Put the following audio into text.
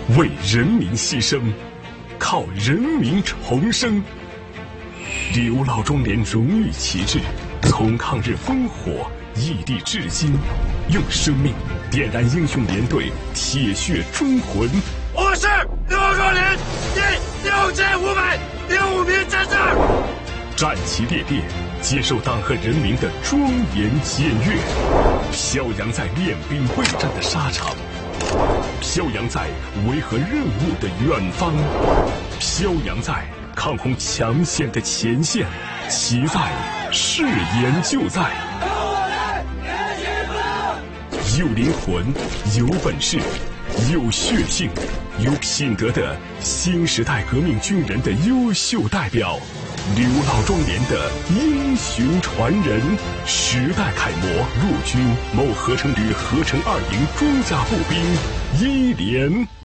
为人民牺牲，靠人民重生。刘老庄连荣誉旗帜从抗日烽火异地至今，用生命点燃英雄连队铁血忠魂。 我是刘老庄连第6565名战士， 战旗猎猎，接受党和人民的庄严检阅，飘扬在练兵备战的沙场，飘扬在维和任务的远方，飘扬在抗洪抢险的前线，其在誓言就在。有灵魂，有本事，有血性，有品德的新时代革命军人的优秀代表，刘老庄连的英雄传人，时代楷模，陆军某合成旅合成2营装甲步兵1连。